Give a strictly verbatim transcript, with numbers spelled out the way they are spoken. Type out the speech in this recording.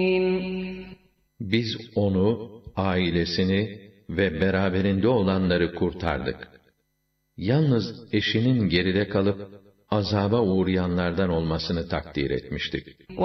Biz onu, ailesini ve beraberinde olanları kurtardık. Yalnız eşinin geride kalıp azaba uğrayanlardan olmasını takdir etmiştik.